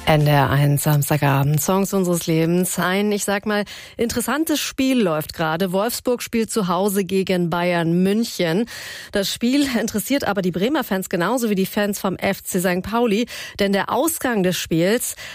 NDR1 Samstagabend, Songs unseres Lebens. Ein, ich sag mal, interessantes Spiel läuft gerade. Wolfsburg spielt zu Hause gegen Bayern München. Das Spiel interessiert aber die Bremer Fans genauso wie die Fans vom FC St. Pauli. Denn der Ausgang des Spiels,